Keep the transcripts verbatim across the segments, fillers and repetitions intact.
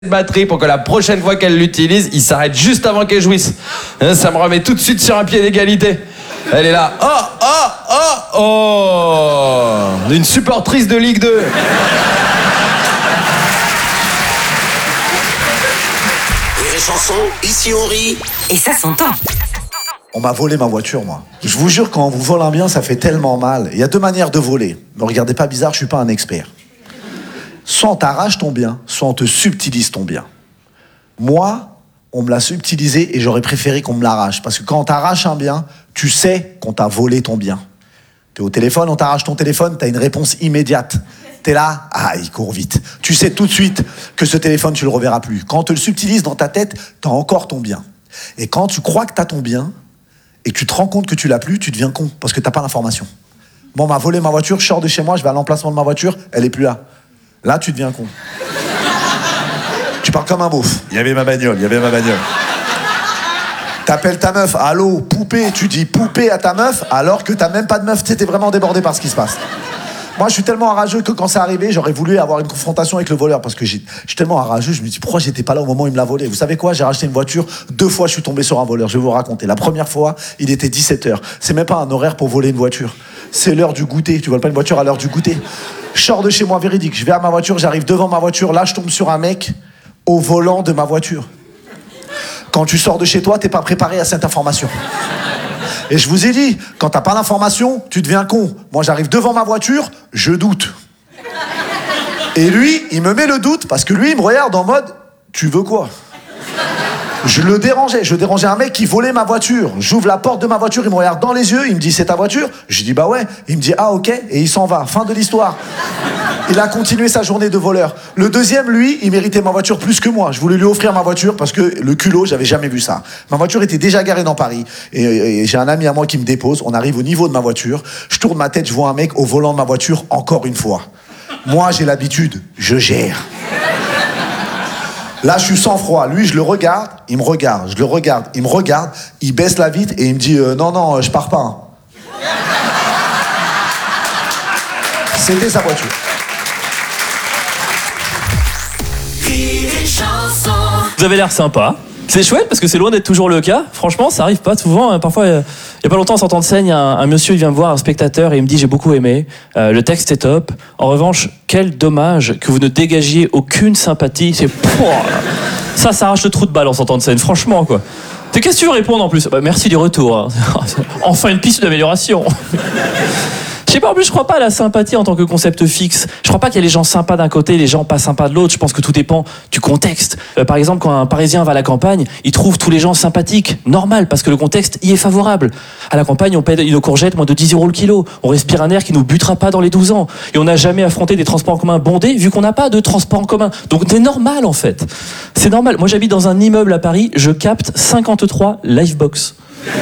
batterie pour que la prochaine fois qu'elle l'utilise, il s'arrête juste avant qu'elle jouisse. Hein, ça me remet tout de suite sur un pied d'égalité. Elle est là. Oh, oh, oh, oh. Une supportrice de Ligue deux. Les chansons, ici on rit. Et ça s'entend. On m'a volé ma voiture, moi. Je vous jure, quand on vous vole un bien, ça fait tellement mal. Il y a deux manières de voler. Me regardez pas bizarre, je suis pas un expert. Soit on t'arrache ton bien, soit on te subtilise ton bien. Moi, on me l'a subtilisé et j'aurais préféré qu'on me l'arrache. Parce que quand on t'arrache un bien, tu sais qu'on t'a volé ton bien. T'es au téléphone, on t'arrache ton téléphone, t'as une réponse immédiate. T'es là, ah, il court vite. Tu sais tout de suite que ce téléphone, tu le reverras plus. Quand on te le subtilise dans ta tête, t'as encore ton bien. Et quand tu crois que t'as ton bien, et que tu te rends compte que tu l'as plus, tu deviens con, parce que t'as pas l'information. Bon, on m'a volé ma voiture, je sors de chez moi, je vais à l'emplacement de ma voiture, elle est plus là. Là, tu deviens con. Tu parles comme un beauf. Il y avait ma bagnole, il y avait ma bagnole. T'appelles ta meuf, allô, poupée, tu dis poupée à ta meuf, alors que t'as même pas de meuf, tu sais, t'es vraiment débordé par ce qui se passe. Moi, je suis tellement enrageux que quand c'est arrivé, j'aurais voulu avoir une confrontation avec le voleur, parce que j'ai, je suis tellement enrageux, je me dis, pourquoi j'étais pas là au moment où il me l'a volé? Vous savez quoi? J'ai racheté une voiture, deux fois je suis tombé sur un voleur, je vais vous raconter. La première fois, il était dix-sept heures. C'est même pas un horaire pour voler une voiture. C'est l'heure du goûter. Tu voles pas une voiture à l'heure du goûter. Je sors de chez moi, véridique. Je vais à ma voiture, j'arrive devant ma voiture. Là, je tombe sur un mec au volant de ma voiture. Quand tu sors de chez toi, t'es pas préparé à cette information. Et je vous ai dit, quand t'as pas l'information, tu deviens con. Moi, j'arrive devant ma voiture, je doute. Et lui, il me met le doute parce que lui, il me regarde en mode, tu veux quoi? Je le dérangeais, je dérangeais un mec qui volait ma voiture. J'ouvre la porte de ma voiture, il me regarde dans les yeux, il me dit, c'est ta voiture? Je dis, bah ouais. Il me dit, ah ok, et il s'en va. Fin de l'histoire. Il a continué sa journée de voleur. Le deuxième, lui, il méritait ma voiture plus que moi. Je voulais lui offrir ma voiture parce que le culot, j'avais jamais vu ça. Ma voiture était déjà garée dans Paris. Et, et j'ai un ami à moi qui me dépose. On arrive au niveau de ma voiture. Je tourne ma tête, je vois un mec au volant de ma voiture encore une fois. Moi, j'ai l'habitude. Je gère. Là, je suis sans froid. Lui, je le regarde, il me regarde, je le regarde, il me regarde, il baisse la vitre et il me dit euh, non, non, je pars pas. Hein. C'était sa voiture. Vous avez l'air sympa. C'est chouette parce que c'est loin d'être toujours le cas. Franchement, ça arrive pas souvent. Parfois, il y a pas longtemps, en sortant de scène, il y a un, un monsieur, il vient me voir, un spectateur, et il me dit j'ai beaucoup aimé. Euh, le texte est top. En revanche, quel dommage que vous ne dégagiez aucune sympathie. C'est ça, ça arrache le trou de balle en sortant de scène. Franchement, quoi. Qu'est-ce que tu veux répondre en plus? Bah, merci du retour. Hein. Enfin une piste d'amélioration. Je sais pas, en plus, je crois pas à la sympathie en tant que concept fixe. Je crois pas qu'il y a les gens sympas d'un côté et les gens pas sympas de l'autre. Je pense que tout dépend du contexte. Euh, par exemple, quand un Parisien va à la campagne, il trouve tous les gens sympathiques. Normal, parce que le contexte y est favorable. À la campagne, on paie une courgette moins de dix euros le kilo. On respire un air qui nous butera pas dans les douze ans. Et on n'a jamais affronté des transports en commun bondés vu qu'on n'a pas de transport en commun. Donc c'est normal, en fait. C'est normal. Moi, j'habite dans un immeuble à Paris. Je capte cinquante-trois Livebox.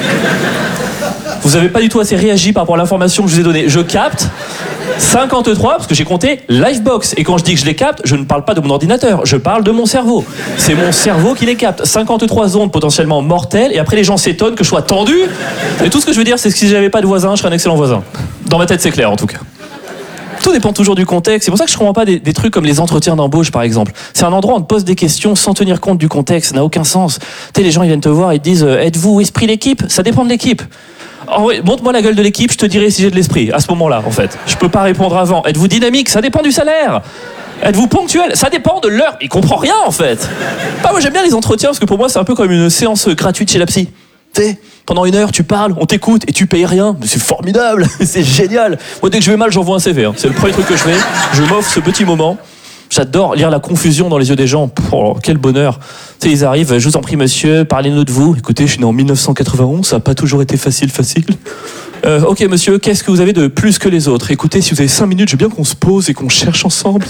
Vous avez pas du tout assez réagi par rapport à l'information que je vous ai donnée. Je capte cinquante-trois, parce que j'ai compté Livebox. Et quand je dis que je les capte, je ne parle pas de mon ordinateur, je parle de mon cerveau. C'est mon cerveau qui les capte. cinquante-trois ondes potentiellement mortelles, et après les gens s'étonnent que je sois tendu. Et tout ce que je veux dire, c'est que si j'avais pas de voisin, je serais un excellent voisin. Dans ma tête, c'est clair, en tout cas. Tout dépend toujours du contexte. C'est pour ça que je ne comprends pas des, des trucs comme les entretiens d'embauche, par exemple. C'est un endroit où on te pose des questions sans tenir compte du contexte. Ça n'a aucun sens. Tu sais, les gens, ils viennent te voir et te disent euh, « Êtes-vous esprit d'équipe ?» Ça dépend de l'équipe. Oh oui, montre-moi la gueule de l'équipe, je te dirai si j'ai de l'esprit, à ce moment-là, en fait. Je peux pas répondre avant. Êtes-vous dynamique? Ça dépend du salaire. Êtes-vous ponctuel? Ça dépend de l'heure. Il comprend rien, en fait. Bah, moi, j'aime bien les entretiens, parce que pour moi, c'est un peu comme une séance gratuite chez la psy. Tu sais, pendant une heure, tu parles, on t'écoute, et tu payes rien. Mais c'est formidable, c'est génial. Moi, dès que je vais mal, j'envoie un C V. Hein. C'est le premier truc que je fais. Je m'offre ce petit moment. J'adore lire la confusion dans les yeux des gens. Oh, quel bonheur. Tu sais, ils arrivent, je vous en prie monsieur, parlez-nous de vous. Écoutez, je suis né en mille neuf cent quatre-vingt-onze, ça n'a pas toujours été facile, facile. Euh, ok monsieur, qu'est-ce que vous avez de plus que les autres? Écoutez, si vous avez cinq minutes, je veux bien qu'on se pose et qu'on cherche ensemble.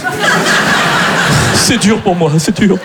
C'est dur pour moi, c'est dur.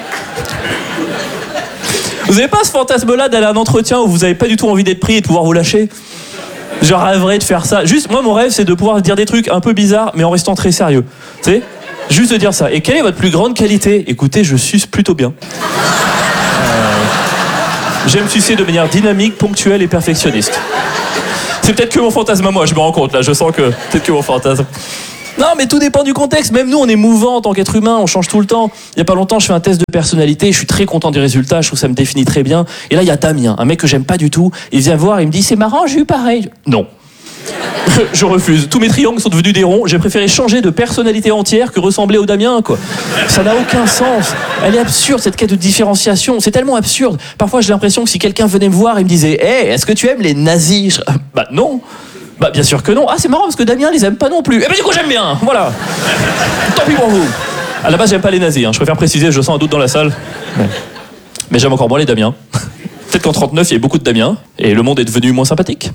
Vous n'avez pas ce fantasme-là d'aller à un entretien où vous n'avez pas du tout envie d'être pris et de pouvoir vous lâcher? Je rêverais de faire ça. Juste, moi, mon rêve, c'est de pouvoir dire des trucs un peu bizarres, mais en restant très sérieux. Tu sais? Juste de dire ça. Et quelle est votre plus grande qualité? Écoutez, je suce plutôt bien. Euh... J'aime sucer de manière dynamique, ponctuelle et perfectionniste. C'est peut-être que mon fantasme à moi, je me rends compte là, je sens que peut-être que mon fantasme. Non, mais tout dépend du contexte. Même nous, on est mouvant en tant qu'être humain, on change tout le temps. Il y a pas longtemps, je fais un test de personnalité, je suis très content du résultat, je trouve que ça me définit très bien. Et là, il y a Damien, un mec que j'aime pas du tout. Il vient voir, il me dit, c'est marrant, j'ai eu pareil. Non. Je refuse. Tous mes triangles sont devenus des ronds. J'ai préféré changer de personnalité entière que ressembler au Damien, quoi. Ça n'a aucun sens. Elle est absurde, cette quête de différenciation. C'est tellement absurde. Parfois, j'ai l'impression que si quelqu'un venait me voir et me disait, hé, hey, est-ce que tu aimes les nazis? Je... Bah non. Bah bien sûr que non. Ah, c'est marrant parce que Damien les aime pas non plus. Eh ben du coup, j'aime bien. Voilà. Tant pis pour vous. À la base, j'aime pas les nazis. Hein. Je préfère préciser, je sens un doute dans la salle. Ouais. Mais j'aime encore moins les Damiens. Peut-être qu'en trente-neuf, il y a beaucoup de Damiens et le monde est devenu moins sympathique.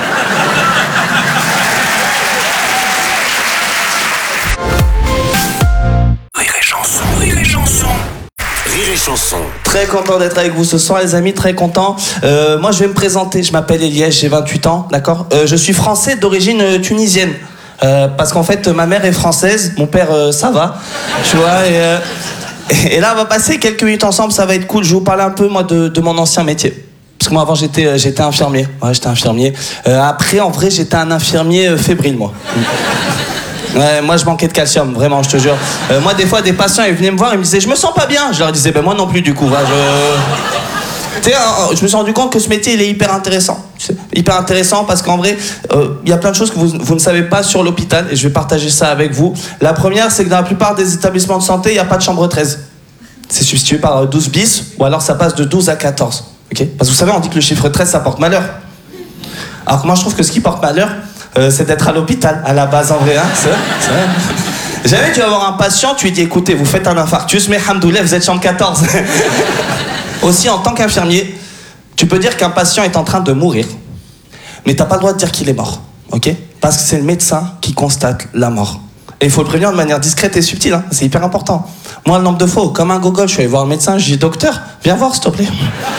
Chanson. Très content d'être avec vous ce soir, les amis, très content. Euh, moi, je vais me présenter. Je m'appelle Eliès, j'ai vingt-huit ans, d'accord. euh, Je suis français d'origine euh, tunisienne. Euh, parce qu'en fait, ma mère est française, mon père, euh, ça va. Tu vois, et, euh, et là, on va passer quelques minutes ensemble, ça va être cool. Je vais vous parler un peu, moi, de, de mon ancien métier. Parce que moi, avant, j'étais, euh, j'étais infirmier. Ouais, j'étais infirmier. Euh, après, en vrai, j'étais un infirmier euh, fébrile, moi. Ouais, moi je manquais de calcium, vraiment, je te jure. Euh, moi des fois des patients ils venaient me voir, ils me disaient je me sens pas bien. Je leur disais ben moi non plus du coup. Va, je... Tu sais, je me suis rendu compte que ce métier il est hyper intéressant. Tu sais, hyper intéressant parce qu'en vrai il euh, y a plein de choses que vous, vous ne savez pas sur l'hôpital et je vais partager ça avec vous. La première c'est que dans la plupart des établissements de santé il n'y a pas de chambre treize. C'est substitué par douze bis ou alors ça passe de douze à quatorze. Okay, parce que vous savez on dit que le chiffre treize ça porte malheur. Alors que moi je trouve que ce qui porte malheur Euh, c'est d'être à l'hôpital, à la base en vrai, hein, c'est vrai, c'est vrai. Jamais tu vas voir un patient, tu lui dis écoutez, vous faites un infarctus, mais hamdoulilah, vous êtes chambre quatorze. Aussi, en tant qu'infirmier, tu peux dire qu'un patient est en train de mourir, mais t'as pas le droit de dire qu'il est mort, ok? Parce que c'est le médecin qui constate la mort. Et il faut le prévenir de manière discrète et subtile, hein, c'est hyper important. Moi, le nombre de fois, comme un gogol, je suis allé voir le médecin, je dis docteur, viens voir s'il te plaît.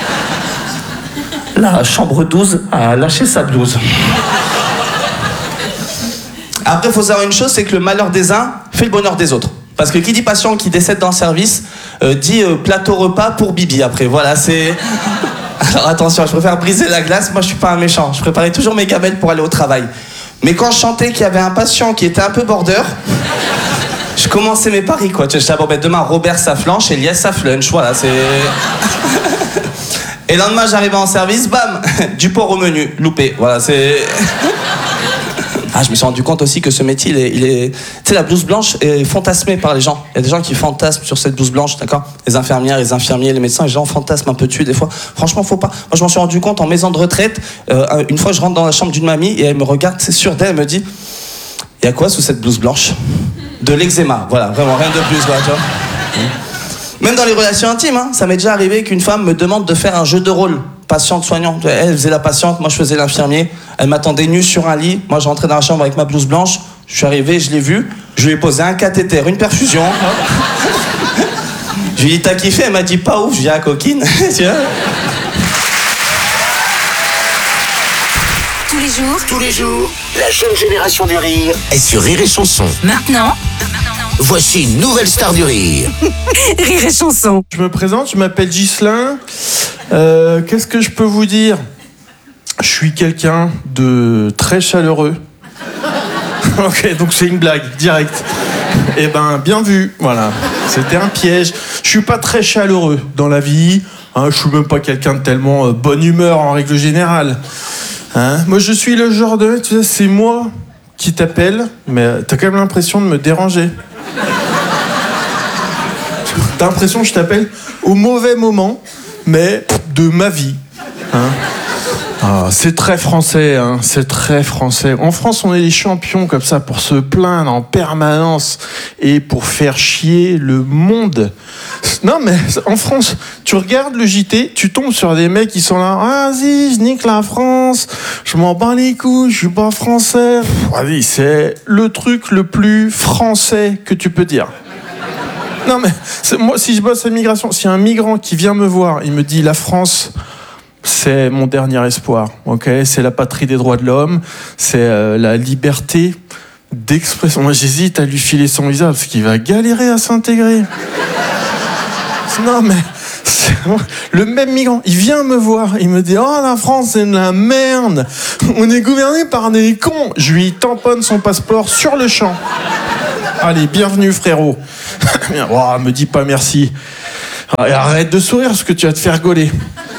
La chambre douze a lâché sa blouse. Après, il faut savoir une chose, c'est que le malheur des uns fait le bonheur des autres. Parce que qui dit patient qui décède dans le service, euh, dit euh, plateau repas pour Bibi. Après, voilà, c'est... Alors attention, je préfère briser la glace, moi je suis pas un méchant. Je préparais toujours mes gamelles pour aller au travail. Mais quand je chantais qu'il y avait un patient qui était un peu border, je commençais mes paris, quoi. Je savais, bon, ben, demain, Robert ça flanche, Elias ça flunch, voilà, c'est... Et le lendemain, j'arrivais en service, bam, du porc au menu, loupé, voilà, c'est... Ah, je me suis rendu compte aussi que ce métier, il est... Il est... Tu sais, la blouse blanche est fantasmée par les gens. Il y a des gens qui fantasment sur cette blouse blanche, d'accord? Les infirmières, les infirmiers, les médecins, les gens fantasment un peu dessus des fois. Franchement, faut pas. Moi, je m'en suis rendu compte en maison de retraite. Euh, une fois, je rentre dans la chambre d'une mamie et elle me regarde, c'est sûr d'elle, elle me dit « Il y a quoi sous cette blouse blanche ?» De l'eczéma, voilà, vraiment, rien de plus, voilà, tu vois. Même dans les relations intimes, hein, ça m'est déjà arrivé qu'une femme me demande de faire un jeu de rôle. Patiente-soignante. Elle faisait la patiente, moi je faisais l'infirmier. Elle m'attendait nue sur un lit. Moi je rentrais dans la chambre avec ma blouse blanche. Je suis arrivé, je l'ai vue. Je lui ai posé un cathéter, une perfusion. Je lui ai dit t'as kiffé? Elle m'a dit pas ouf. Je lui ai dit ah coquine. Tu vois? Tous les jours. Tous les jours, la jeune génération du rire est sur Rire et Chanson. Maintenant, Voici une nouvelle star du rire. Rire et Chanson. Je me présente, je m'appelle Ghislain. Euh, qu'est-ce que je peux vous dire? Je suis quelqu'un de très chaleureux. Ok, donc c'est une blague, direct. Eh ben, bien vu, voilà. C'était un piège. Je suis pas très chaleureux dans la vie. Hein, je suis même pas quelqu'un de tellement euh, bonne humeur en règle générale. Hein, moi, je suis le genre de... Tu sais, c'est moi qui t'appelle, mais t'as quand même l'impression de me déranger. T'as l'impression que je t'appelle au mauvais moment, mais de ma vie. Hein. Ah, c'est très français, hein, c'est très français. En France, on est les champions comme ça pour se plaindre en permanence et pour faire chier le monde. Non, mais en France, tu regardes le J T, tu tombes sur des mecs qui sont là. Ah, vas-y, je nique la France, je m'en bats les couilles, je suis pas français. Vas-y, c'est le truc le plus français que tu peux dire. Non, mais moi, si je bosse à l'immigration, s'il y a un migrant qui vient me voir, il me dit la France. C'est mon dernier espoir, ok? C'est la patrie des droits de l'homme, c'est euh, la liberté d'expression. Moi, j'hésite à lui filer son visa parce qu'il va galérer à s'intégrer. Non, mais c'est... le même migrant, il vient me voir, il me dit « Oh, la France, c'est de la merde. On est gouverné par des cons. » Je lui tamponne son passeport sur le champ. Allez, bienvenue frérot. Oh, me dis pas merci. Et arrête de sourire parce que tu vas te faire gauler.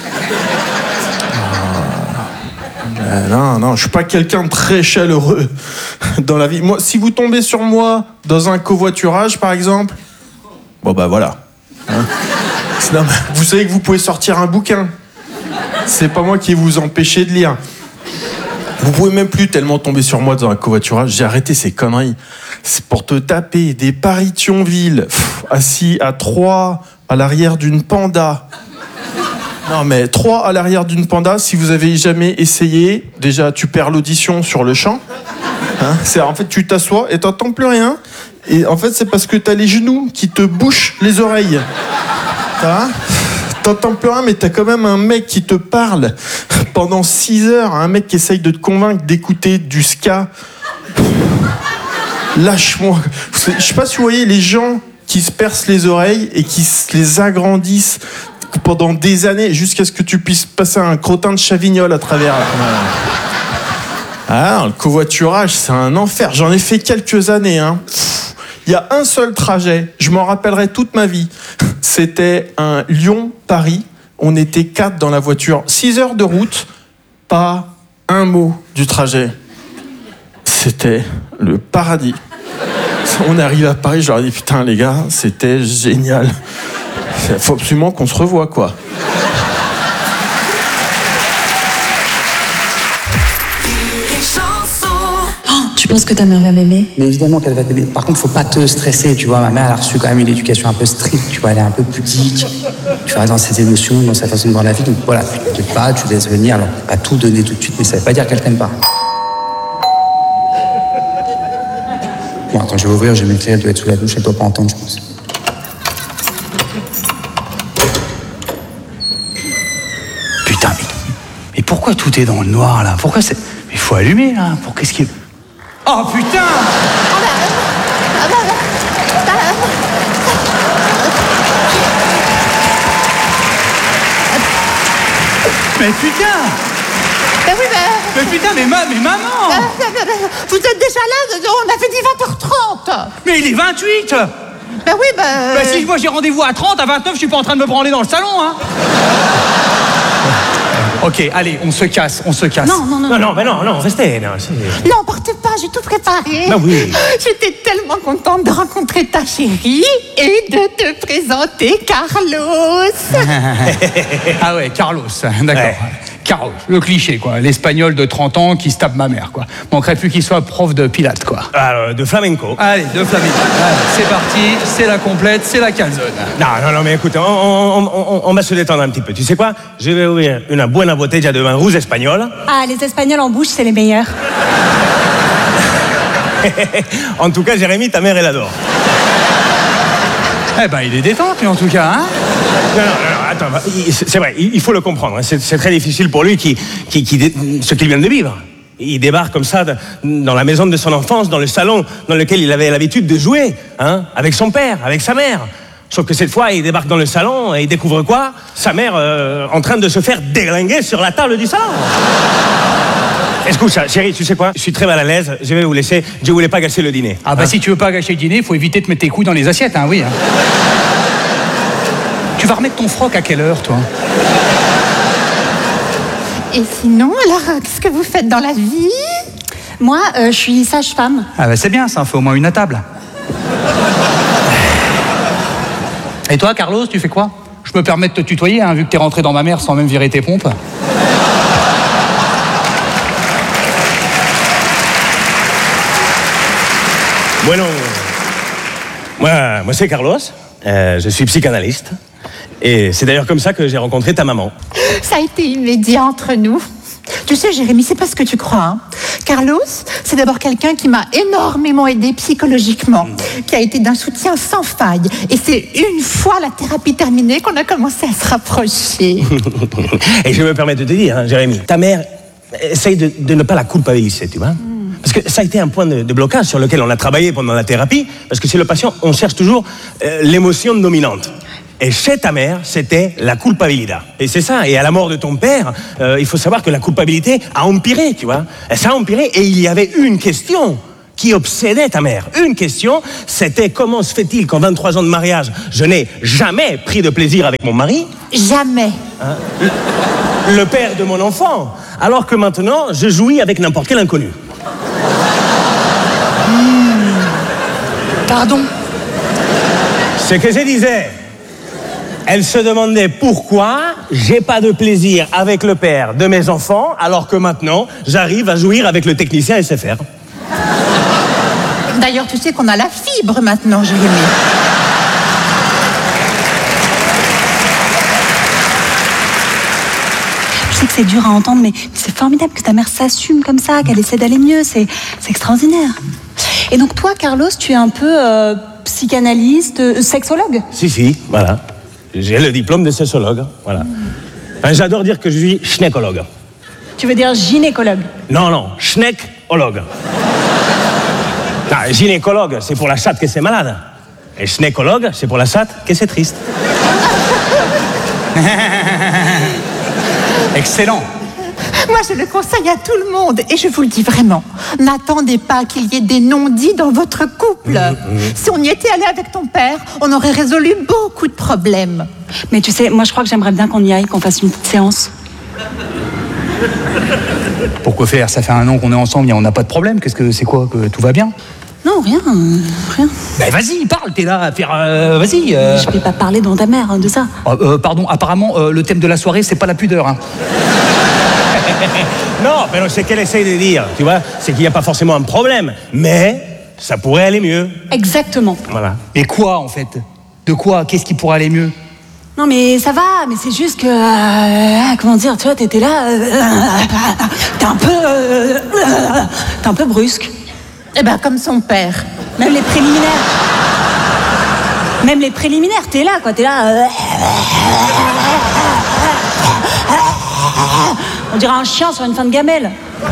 Euh, non, non, je suis pas quelqu'un de très chaleureux dans la vie. Moi, si vous tombez sur moi dans un covoiturage, par exemple, bon bah voilà. Hein, non, vous savez que vous pouvez sortir un bouquin. C'est pas moi qui vais vous empêcher de lire. Vous pouvez même plus tellement tomber sur moi dans un covoiturage. J'ai arrêté ces conneries. C'est pour te taper des paris Thionville, pff, assis à trois à l'arrière d'une Panda. Non mais trois à l'arrière d'une Panda, si vous avez jamais essayé, déjà tu perds l'audition sur le champ. Hein, c'est, en fait tu t'assois et t'entends plus rien. Et en fait c'est parce que t'as les genoux qui te bouchent les oreilles. T'as, t'entends plus rien mais t'as quand même un mec qui te parle pendant six heures, un mec qui essaye de te convaincre d'écouter du ska. Lâche-moi. Je sais pas si vous voyez les gens qui se percent les oreilles et qui se les agrandissent pendant des années jusqu'à ce que tu puisses passer un crottin de Chavignol à travers. Ah, le covoiturage, c'est un enfer. J'en ai fait quelques années. Hein. Il y a un seul trajet, je m'en rappellerai toute ma vie. C'était un Lyon-Paris. On était quatre dans la voiture. Six heures de route, pas un mot du trajet. C'était le paradis. On arrive à Paris, je leur ai dit, putain les gars, c'était génial. Il faut absolument qu'on se revoie, quoi. Oh, tu penses que ta mère va m'aimer? Mais évidemment qu'elle va t'aimer. Par contre, faut pas te stresser, tu vois. Ma mère, elle a reçu quand même une éducation un peu stricte, tu vois. Elle est un peu pudique, tu vois, dans ses émotions, dans sa façon de voir la vie. Donc voilà, tu t'inquiètes pas, tu laisses venir. Alors, pas tout donner tout de suite, mais ça veut pas dire qu'elle t'aime pas. Bon, attends, je vais ouvrir, je vais m'éclairer, elle doit être sous la douche, elle doit pas entendre, je pense. Putain, mais, mais pourquoi tout est dans le noir, là? Pourquoi c'est... Mais il faut allumer, là, pour qu'est-ce qu'il... Oh, putain! Mais putain! Ben oui, ben... Mais putain, mais, ma, mais maman! Vous êtes déjà là, on a fait dit vingt heures trente. Mais il est vingt-huit! Ben oui, ben... Bah si moi j'ai rendez-vous à trente, à vingt-neuf, je suis pas en train de me branler dans le salon, hein. Ok, allez, on se casse, on se casse. Non, non, non. Non, non, mais non, non, restez. Non, c'est... Non, partez pas, j'ai tout préparé. Bah oui. J'étais tellement contente de rencontrer ta chérie et de te présenter Carlos. Ah ouais, Carlos, d'accord. Ouais. Carlos, le cliché, quoi. L'espagnol de trente ans qui se tape ma mère, quoi. Manquerait plus qu'il soit prof de pilates, quoi. Alors, de flamenco. Allez, de flamenco. Allez, c'est parti, c'est la complète, c'est la calzone. Non, non, non, mais écoute, on, on, on, on va se détendre un petit peu. Tu sais quoi? Je vais ouvrir une buena botella de vin rouge espagnol. Ah, les Espagnols en bouche, c'est les meilleurs. En tout cas, Jérémy, ta mère, elle adore. Eh ben, il est détente, lui, en tout cas, hein. Non, non, non, attends, c'est vrai, il faut le comprendre. C'est, c'est très difficile pour lui qui, qui, qui, ce qu'il vient de vivre. Il débarque comme ça dans la maison de son enfance, dans le salon dans lequel il avait l'habitude de jouer, hein, avec son père, avec sa mère. Sauf que cette fois, il débarque dans le salon et il découvre quoi? Sa mère euh, en train de se faire déglinguer sur la table du salon. Écoute, chérie, tu sais quoi? Je suis très mal à l'aise, je vais vous laisser, je voulais pas gâcher le dîner. Ah bah hein? Si tu veux pas gâcher le dîner, il faut éviter de mettre tes couilles dans les assiettes, hein, oui. Hein. Tu vas remettre ton froc à quelle heure, toi? Et sinon, alors, qu'est-ce que vous faites dans la vie? Moi, euh, je suis sage-femme. Ah bah c'est bien, ça en fait au moins une à table. Et toi, Carlos, tu fais quoi? Je me permets de te tutoyer, hein, vu que t'es rentré dans ma mère sans même virer tes pompes. Bueno, moi, moi c'est Carlos, euh, je suis psychanalyste, et c'est d'ailleurs comme ça que j'ai rencontré ta maman. Ça a été immédiat entre nous. Tu sais, Jérémy, c'est pas ce que tu crois. Hein. Carlos, c'est d'abord quelqu'un qui m'a énormément aidé psychologiquement, mmh. qui a été d'un soutien sans faille. Et c'est une fois la thérapie terminée qu'on a commencé à se rapprocher. Et je me permets de te dire, hein, Jérémy, ta mère essaye de, de ne pas la culpabiliser, tu vois. Mmh. Parce que ça a été un point de, de blocage sur lequel on a travaillé pendant la thérapie, parce que chez le patient, on cherche toujours euh, l'émotion dominante. Et chez ta mère, c'était la culpabilité. Et c'est ça. Et à la mort de ton père, euh, il faut savoir que la culpabilité a empiré, tu vois. Ça a empiré et il y avait une question qui obsédait ta mère. Une question, c'était comment se fait-il qu'en vingt-trois ans de mariage, je n'ai jamais pris de plaisir avec mon mari? Jamais. Hein? Le père de mon enfant. Alors que maintenant, je jouis avec n'importe quel inconnu. Mmh. Pardon? Ce que je disais, elle se demandait pourquoi j'ai pas de plaisir avec le père de mes enfants, alors que maintenant, j'arrive à jouir avec le technicien S F R. D'ailleurs, tu sais qu'on a la fibre maintenant, Jérémy. Je sais que c'est dur à entendre, mais c'est formidable que ta mère s'assume comme ça, qu'elle essaie d'aller mieux. C'est, c'est extraordinaire. Et donc toi, Carlos, tu es un peu euh, psychanalyste, euh, sexologue? Si, si, voilà. J'ai le diplôme de sexologue, voilà. Enfin, j'adore dire que je suis schneckologue. Tu veux dire gynécologue? Non, non, schneckologue. Non, gynécologue, c'est pour la chatte que c'est malade. Et schneckologue, c'est pour la chatte que c'est triste. Excellent. Moi, je le conseille à tout le monde, et je vous le dis vraiment. N'attendez pas qu'il y ait des non-dits dans votre couple. Mmh, mmh. Si on y était allé avec ton père, on aurait résolu beaucoup de problèmes. Mais tu sais, moi, je crois que j'aimerais bien qu'on y aille, qu'on fasse une petite séance. Pourquoi faire? Ça fait un an qu'on est ensemble et on n'a pas de problème. Qu'est-ce que c'est quoi? Que tout va bien? Non, rien, euh, rien. Ben vas-y, parle, t'es là à faire... Euh, vas-y. Euh... Je vais pas parler devant ta mère hein, de ça. Euh, euh, pardon, apparemment, euh, le thème de la soirée, c'est pas la pudeur. Hein. Non, mais ce qu'elle essaye de dire, tu vois, c'est qu'il n'y a pas forcément un problème, mais ça pourrait aller mieux. Exactement. Voilà. Et quoi, en fait? De quoi? Qu'est-ce qui pourrait aller mieux? Non, mais ça va, mais c'est juste que... Euh, comment dire, tu vois, t'étais là... Euh, t'es un peu... Euh, t'es un peu brusque. Eh ben, comme son père. Même les préliminaires. Même les préliminaires, t'es là, quoi, t'es là... Euh, on dirait un chien sur une fin de gamelle.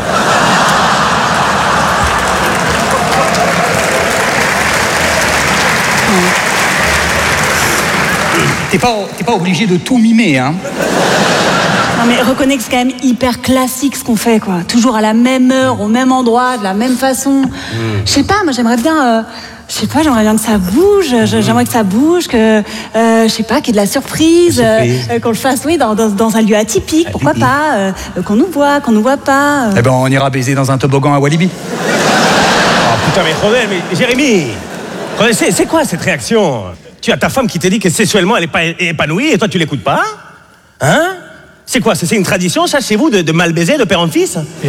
T'es pas, t'es pas obligé de tout mimer, hein. Non mais reconnais que c'est quand même hyper classique ce qu'on fait, quoi. Toujours à la même heure, au même endroit, de la même façon. Mmh. Je sais pas, moi j'aimerais bien... Euh, je sais pas, j'aimerais bien que ça bouge, mmh. j'aimerais que ça bouge, que... Euh, je sais pas, qu'il y ait de la surprise, surprise. Euh, qu'on le fasse, oui, dans, dans, dans un lieu atypique, pourquoi pas, euh, qu'on nous voit, qu'on nous voit pas. Euh. Eh ben on ira baiser dans un toboggan à Walibi. Oh putain mais joder, mais Jérémy, c'est, c'est quoi cette réaction? Tu as ta femme qui te dit que sexuellement elle est pas épanouie et toi tu l'écoutes pas? Hein? C'est quoi? C'est une tradition, ça, chez vous, de, de mal baiser de père en fils? Et...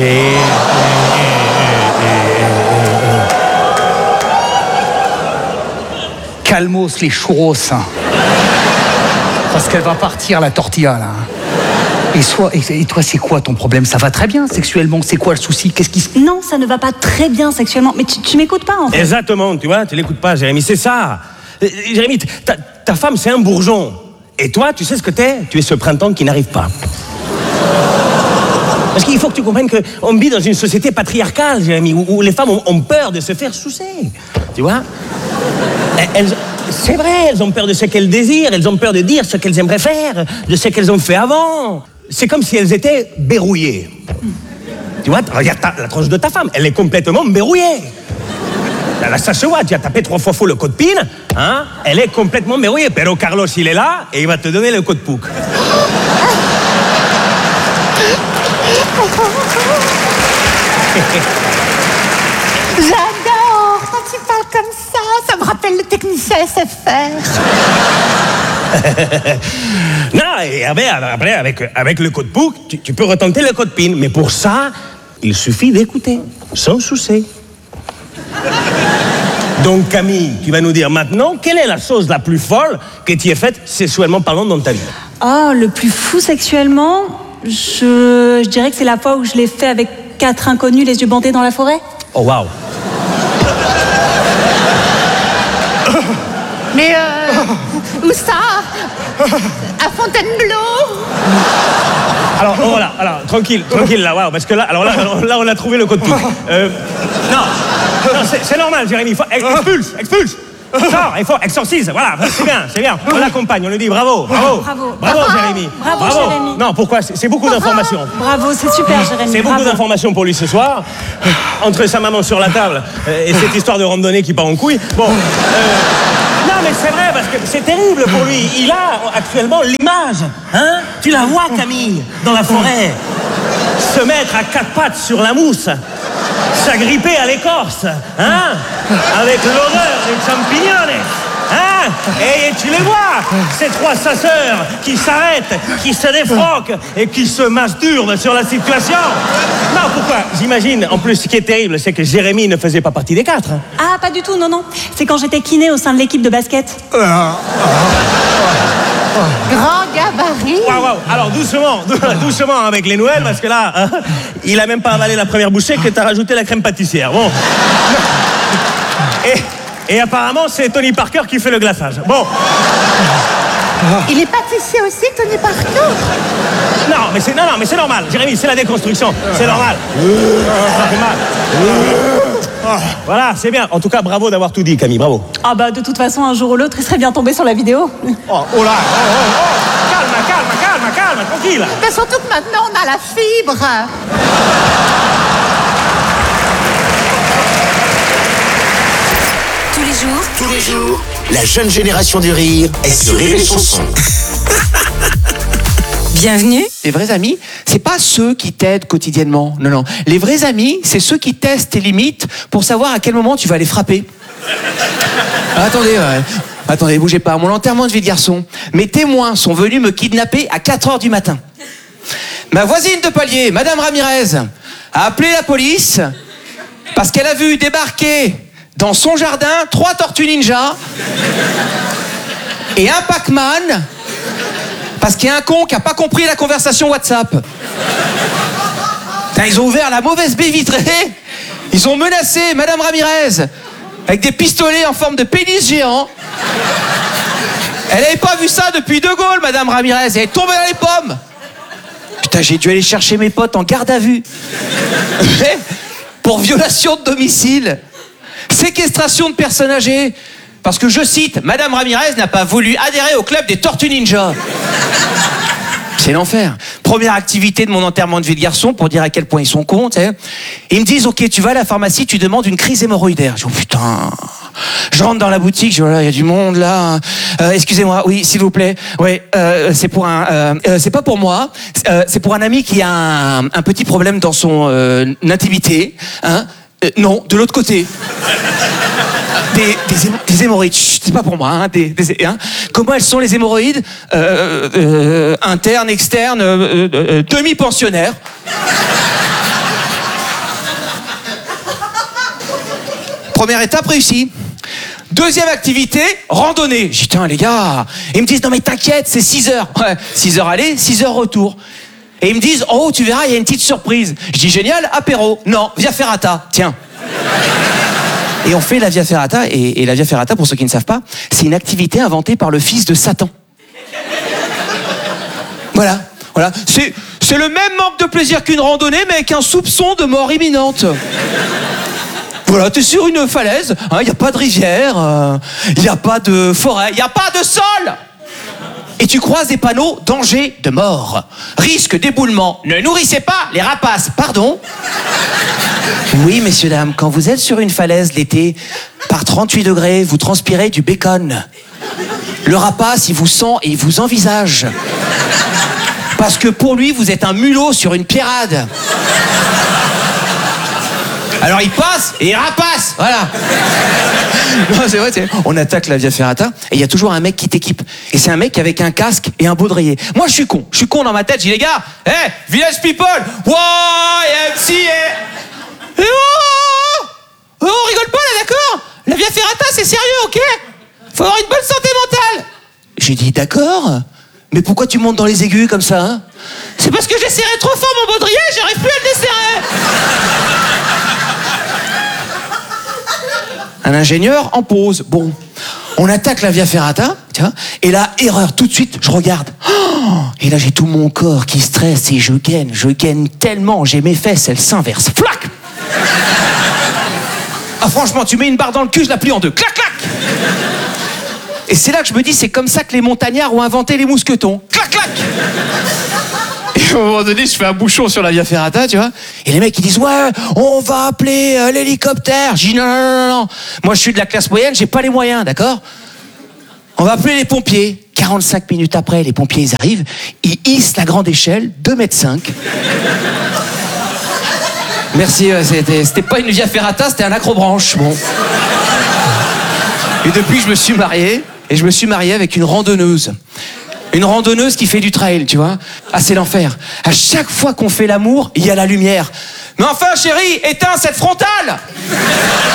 Calmos les churros. Parce qu'elle va partir, la tortilla, là. Et, soit, et, et toi, c'est quoi ton problème? Ça va très bien sexuellement? C'est quoi le souci? Qu'est-ce qui se... Non, ça ne va pas très bien sexuellement. Mais tu, tu m'écoutes pas, en fait. Exactement, tu vois, tu l'écoutes pas, Jérémy, c'est ça. Jérémy, ta, ta femme, c'est un bourgeon. Et toi, tu sais ce que t'es? Tu es ce printemps qui n'arrive pas. Parce qu'il faut que tu comprennes qu'on vit dans une société patriarcale, Jérémy, où, où les femmes ont, ont peur de se faire sucer. Tu vois? Elles, c'est vrai, elles ont peur de ce qu'elles désirent, elles ont peur de dire ce qu'elles aimeraient faire, de ce qu'elles ont fait avant. C'est comme si elles étaient verrouillées. Tu vois? Regarde ta, la tronche de ta femme, elle est complètement verrouillée. Là, ça se voit, tu as tapé trois fois faux le code PIN, hein? Elle est complètement verrouillée. Pero Carlos, il est là et il va te donner le code P O C. J'adore quand tu parles comme ça. Ça me rappelle le technicien S F R. Non, et après, après avec, avec le code P O C, tu, tu peux retenter le code PIN. Mais pour ça, il suffit d'écouter, sans souci. Donc Camille, tu vas nous dire maintenant, quelle est la chose la plus folle que tu aies faite sexuellement parlant dans ta vie? Oh, le plus fou sexuellement, je, je dirais que c'est la fois où je l'ai fait avec quatre inconnus les yeux bandés dans la forêt. Oh waouh. Mais euh, où ça? À Fontainebleau? Alors oh, voilà, alors tranquille, tranquille là, waouh, parce que là, alors là, là on a trouvé le code P O C. Euh, non, non c'est, c'est normal, Jérémy. Faut, expulse, expulse. Sors, il faut, exorcise, voilà, c'est bien, c'est bien. On l'accompagne, on lui dit bravo, bravo. Bravo. Bravo, Jérémy. Bravo, Jérémy. Non, pourquoi? C'est c'est beaucoup d'informations. Bravo, c'est super, Jérémy. C'est beaucoup bravo. d'informations pour lui ce soir. Entre sa maman sur la table euh, et cette histoire de randonnée qui part en couille. Bon. euh, non, mais c'est vrai, parce que c'est terrible pour lui. Il a actuellement l'image. Hein? Tu la vois, Camille, dans la forêt. Se mettre à quatre pattes sur la mousse. S'agripper à l'écorce. Hein? Avec l'odeur des champignons. Hein? Et, et tu les vois, ces trois chasseurs qui s'arrêtent, qui se défroquent et qui se masturbent sur la situation. Non, pourquoi? J'imagine, en plus, ce qui est terrible, c'est que Jérémy ne faisait pas partie des quatre. Hein. Ah, pas du tout, non, non. C'est quand j'étais kiné au sein de l'équipe de basket. Grand gabarit. Waouh, waouh. Alors, doucement, doucement avec les nouvelles, parce que là, hein, il a même pas avalé la première bouchée que t'as rajouté la crème pâtissière. Bon. Et... Et apparemment, c'est Tony Parker qui fait le glaçage. Bon. Il est pâtissier aussi, Tony Parker? Non, mais c'est non, non, mais c'est normal. Jérémy, c'est la déconstruction. C'est normal. Ça fait mal. Voilà, c'est bien. En tout cas, bravo d'avoir tout dit, Camille. Bravo. Ah bah, de toute façon, un jour ou l'autre, il serait bien tombé sur la vidéo. Oh, oh là. Oh, oh, oh. Calme, calme, calme, calme, tranquille. Mais surtout que maintenant, on a la fibre. Tous les jours, tous les jours, la jeune génération du rire est sur Rire et Chanson. Bienvenue. Les vrais amis, c'est pas ceux qui t'aident quotidiennement. Non, non. Les vrais amis, c'est ceux qui testent tes limites pour savoir à quel moment tu vas les frapper. Ah, attendez, ouais. Attendez, bougez pas. À mon enterrement de vie de garçon, mes témoins sont venus me kidnapper à quatre heures du matin. Ma voisine de palier, Madame Ramirez, a appelé la police parce qu'elle a vu débarquer dans son jardin trois tortues ninja et un Pac-Man parce qu'il y a un con qui a pas compris la conversation WhatsApp. Putain, ils ont ouvert la mauvaise baie vitrée, ils ont menacé Madame Ramirez avec des pistolets en forme de pénis géant. Elle avait pas vu ça depuis De Gaulle, Madame Ramirez, elle est tombée dans les pommes. Putain, j'ai dû aller chercher mes potes en garde à vue pour violation de domicile. Séquestration de personnes âgées. Parce que, je cite, Madame Ramirez n'a pas voulu adhérer au club des Tortues Ninja. C'est l'enfer. Première activité de mon enterrement de vie de garçon pour dire à quel point ils sont cons, tu sais. Ils me disent, ok, tu vas à la pharmacie, tu demandes une crise hémorroïdaire. Je dis, oh putain. Je rentre dans la boutique, je dis, voilà, il y a du monde là. Euh, excusez-moi, oui, s'il vous plaît. Ouais, euh, c'est pour un, euh, euh, c'est pas pour moi. Euh, c'est pour un ami qui a un, un petit problème dans son euh, intimité, hein. Euh, non, de l'autre côté. Des, des, hémo- des hémorroïdes, chut, c'est pas pour moi. Hein, des, des, hein. Comment elles sont les hémorroïdes? euh, euh, Internes, externes, euh, euh, demi-pensionnaires. Première étape réussie. Deuxième activité, randonnée. J'ai dit, tiens les gars, ils me disent, non mais t'inquiète, c'est six heures. Ouais, six heures aller, six heures retour. Et ils me disent, oh, tu verras, il y a une petite surprise. Je dis, génial, apéro. Non, Via Ferrata, tiens. Et on fait la Via Ferrata, et, et la Via Ferrata, pour ceux qui ne savent pas, c'est une activité inventée par le fils de Satan. Voilà, voilà. C'est, c'est le même manque de plaisir qu'une randonnée, mais avec un soupçon de mort imminente. Voilà, t'es sur une falaise, il hein, n'y a pas de rivière, il euh, n'y a pas de forêt, il n'y a pas de sol. Et tu croises des panneaux, danger de mort, risque d'éboulement, ne nourrissez pas les rapaces, pardon. Oui, messieurs, dames, quand vous êtes sur une falaise l'été, par trente-huit degrés, vous transpirez du bacon. Le rapace, il vous sent et il vous envisage. Parce que pour lui, vous êtes un mulot sur une pierrade. Alors il passe et il rapace, voilà. Non, c'est vrai, c'est... On attaque la Via Ferrata et il y a toujours un mec qui t'équipe. Et c'est un mec avec un casque et un baudrier. Moi je suis con, je suis con dans ma tête, je dis les gars, hé, hey, Village People, Y M C A. Et oh, oh, on rigole pas là, d'accord? La Via Ferrata c'est sérieux, ok? Faut avoir une bonne santé mentale. J'ai dit d'accord, mais pourquoi tu montes dans les aigus comme ça, hein? C'est parce que j'ai serré trop fort mon baudrier, j'arrive plus à le desserrer. Un ingénieur en pause. Bon, on attaque la Via Ferrata, tiens, et là, erreur, tout de suite, je regarde. Oh, et là, j'ai tout mon corps qui stresse et je gaine, je gaine tellement, j'ai mes fesses, elles s'inversent. Flac! Ah, franchement, tu mets une barre dans le cul, je la plie en deux. Clac, clac! Et c'est là que je me dis, c'est comme ça que les montagnards ont inventé les mousquetons. Clac, clac. Et à un moment donné, je fais un bouchon sur la Via Ferrata, tu vois. Et les mecs, ils disent, ouais, on va appeler euh, l'hélicoptère. Je dis, non, non, non, non. Moi, je suis de la classe moyenne, j'ai pas les moyens, d'accord? On va appeler les pompiers. quarante-cinq minutes après, les pompiers, ils arrivent. Ils hissent la grande échelle, deux mètres cinq. Merci, euh, c'était, c'était pas une Via Ferrata, c'était un accrobranche, bon. Et depuis, je me suis marié. Et je me suis marié avec une randonneuse. Une randonneuse qui fait du trail, tu vois. Ah, c'est l'enfer. À chaque fois qu'on fait l'amour, il y a la lumière. Mais enfin, chérie, éteins cette frontale!